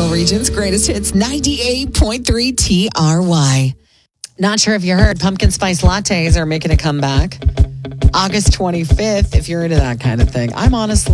Capital Region's greatest hits, 98.3 TRY. Not sure if you heard, pumpkin spice lattes are making a comeback. August 25th, if you're into that kind of thing. I'm honestly